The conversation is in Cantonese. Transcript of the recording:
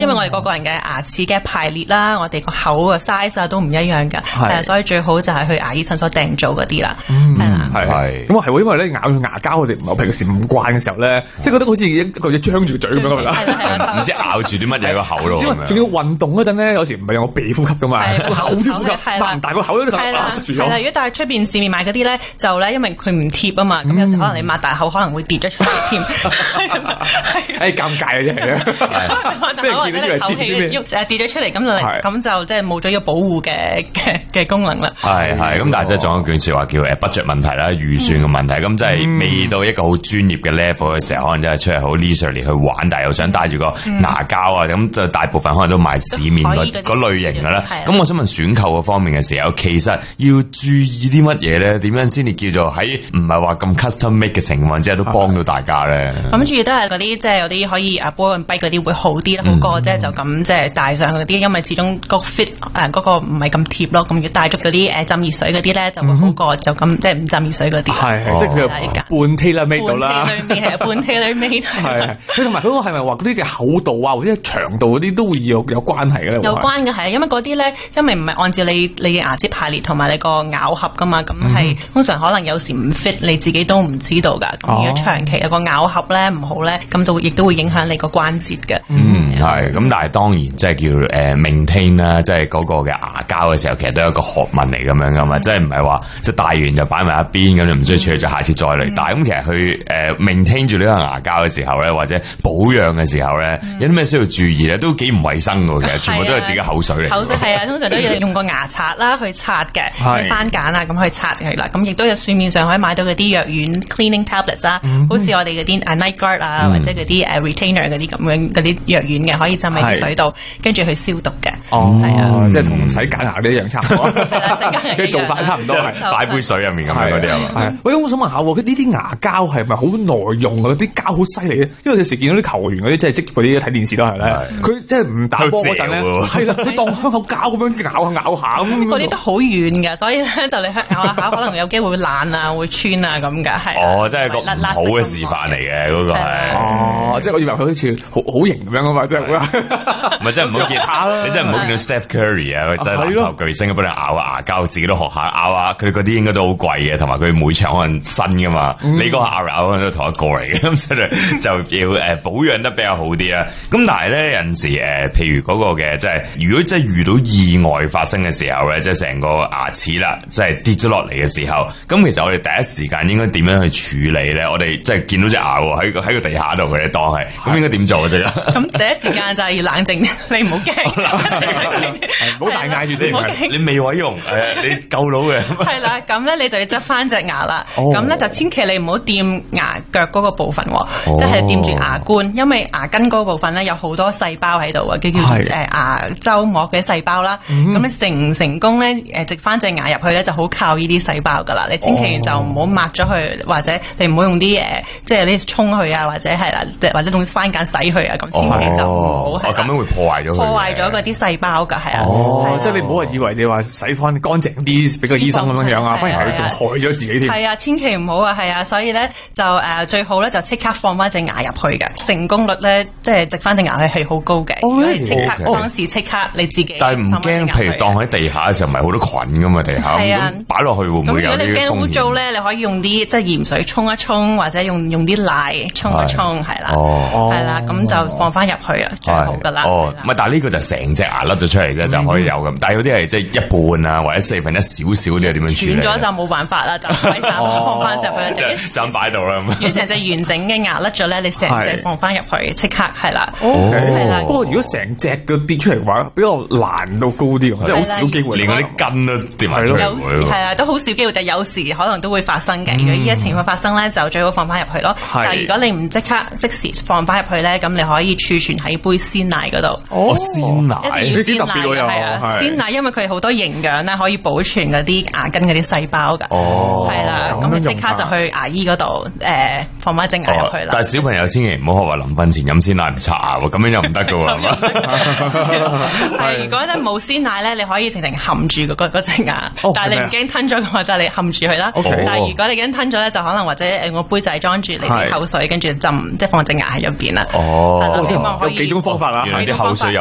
因為我哋個個人嘅牙齒嘅排列啦，我哋個口嘅 size 啊都唔一樣㗎，所以最好就係去牙醫診所訂做嗰啲啦，係啦。 係咁啊，係喎，因為咧咬牙膠我哋我平時唔慣嘅時候咧，即係覺得好似一個嘢張住嘴咁樣㗎， 唔知咬住啲乜嘢個口咯。 因為仲要運動嗰陣咧，有時唔係用個鼻呼吸㗎嘛，口都呼吸，擘唔大個口都塞住咗。 係啦，如果但係出邊市面買嗰啲咧，就咧因為佢唔貼啊嘛，咁有時可能你擘大口可能會跌咗出嚟添。 誒尷尬啊真係啊！ 俾人見到以為跌啲咩？跌咗出嚟咁就即係冇咗一個保護嘅功能啦。 係咁，但係即係仲有一句説話叫budget問題啦，預算嘅問題。咁即係未到一個好專業嘅 level 嘅時候，可能真係出嚟好 leisurely 去玩，但係又想帶住個牙膠啊，咁就大部分可能都賣市面嗰類型㗎啦。咁我想問選購嗰方面嘅時候，其實要注意啲乜嘢咧？點樣先至叫做喺唔係話咁 custom make 嘅情況之下都幫到大家咧？ 咁主要都係嗰啲即係有啲可以波潤跛嗰啲會好啲啦，好過即係就咁即係戴上嗰啲，因為始終個 fit 嗰個唔係咁貼咯。咁如果戴足嗰啲浸熱水嗰啲咧，就會好過就咁即係唔浸熱水嗰啲。 係即係佢半 tailor made 到啦， 半 tailor made 係。佢同埋嗰個係咪話嗰啲嘅厚度啊或者長度嗰啲都會有關係嘅咧？ 有關嘅係，因為嗰啲咧，因為唔係按照你嘅牙齒排列同埋你個咬合噶嘛，咁係通常可能有時唔 fit，你自己都唔知道噶。咁如果長期有個咬合咧唔好咧，咁就亦都會影響你個關節嘅。 係咁，但係當然即係叫maintain 啦，即係嗰個嘅牙膠嘅時候，其實都有一個學問嚟咁樣噶嘛，即係唔係話即係戴完就擺埋一邊咁就唔需要處理，就下次再嚟戴。咁其實去maintain 住呢個牙膠嘅時候咧，或者保養嘅時候咧，有啲咩需要注意咧？都幾唔衛生㗎，其實全部都係自己口水嚟。 口水係啊，通常都要用個牙刷啦去刷嘅，番梘啊咁去刷佢啦。咁亦都有市面上可以買到嗰啲藥丸 cleaning tablets 啦，好似我哋嗰啲night guard 啊或者嗰啲retainer 嗰啲咁樣嗰啲藥丸嘅，可以浸喺水度，跟住去消毒嘅。係啊， 即係同洗假牙啲一樣差唔多，佢做法差唔多係擺杯水入面咁樣嗰啲係嘛？ 係。喂，我想問下喎，呢啲牙膠係咪好耐用啊？啲膠好犀利咧，因為有時見到啲球員嗰啲即係職業嗰啲睇電視都係咧，佢即係唔打波嗰陣咧，係啦，佢當香口膠咁樣咬下咁。 嗰啲都好軟嘅，所以咧就你咬下可能有機會會爛啊，會穿啊咁㗎，係。 即係個好嘅示範嚟嘅嗰個係。 即係我以為佢好似好型咁樣啊嘛，即係唔係真係唔好見你真係唔好見到 Steph Curry 啊，佢真係籃球巨星，幫你咬牙膠，自己都學下咬下，佢嗰啲應該都好貴嘅，同埋佢每場可能新㗎嘛，你嗰下咬可能都同一個嚟嘅，咁所以就要保養得比較好啲啦。咁但係咧有陣時譬如嗰個嘅即係如果真係遇到意外發生嘅時候咧，即係成個牙齒啦，即係跌咗落嚟嘅時候，咁其實我哋第一時間應該點樣去處理咧？我哋即係見到隻牙喺個地下度嘅，當係咁應該點做啊？啫？ 咁第一時間就係要冷靜，你唔好驚， 唔好大嗌住先。 你未毀容，你夠到嘅。 係啦，咁咧你就要執翻隻牙啦。咁咧就千祈你唔好掂牙腳嗰個部分，即係掂住牙冠，因為牙根嗰部分咧有好多細胞喺度啊，叫牙周膜嘅細胞啦。咁你成唔成功咧？植翻隻牙入去咧，就好靠呢啲細胞噶啦。你千祈就唔好抹咗佢，或者你唔好用啲即係啲沖佢啊，或者係啦，或者用番梘洗佢啊。咁千祈就唔好。 咁樣會破壞咗佢。 破壞咗嗰啲細胞㗎，係啊。 即係你唔好話以為你話洗翻乾淨啲，俾個醫生咁樣樣啊，反而係仲害咗自己添。 係啊，千祈唔好啊，係啊，所以咧就最好咧就即刻放翻隻牙入去嘅，成功率咧即係植翻隻牙去係好高嘅。如果你即刻當時即刻你自己， 但係唔驚，譬如當喺地下嘅時候，咪好多菌㗎嘛，地下咁擺落去會唔會有啲風險？咁如果你驚污糟咧，你可以用啲即係鹽水沖一沖，或者用啲奶沖一沖，係啦，係啦，咁就放翻入去啊，最好㗎啦。唔係，但係呢個就成隻牙甩咗出嚟啫，就可以有咁。但係有啲係即係一半啊，或者四分一少少啲，點樣處理？ 斷咗就冇辦法啦，就放翻入去， 就咁擺到啦。 如果成隻完整嘅牙甩咗咧，你成隻放翻入去，即刻係啦。 係啦。不過如果成隻嘅跌出嚟嘅話，比較難到高啲，即係好少機會， 連嗰啲根都跌埋出嚟。 係啊，都好少機會，但有時可能都會發生嘅。如果呢啲情況發生咧，就最好放翻入去咯。但係如果你唔即時放翻入去咧，咁你可以儲存喺杯鮮奶嗰度。 鮮奶， 你鮮奶嘅，係啊，鮮奶因為佢好多營養咧，可以保存嗰啲牙根嗰啲細胞㗎。係啦，咁你即刻就去牙醫嗰度放翻隻牙入去啦。 但係小朋友千祈唔好學話臨瞓前飲鮮奶唔刷牙喎，咁樣又唔得㗎喎，係嘛？ 係，如果咧冇鮮奶咧，你可以直情含住嗰隻牙，但係你唔驚吞咗嘅話，就你含住佢啦。但係如果你驚吞咗咧，就可能或者個杯仔裝住你啲口水，跟住浸，即係放隻牙喺入邊啦。 希望有幾種方法啦， 啲口水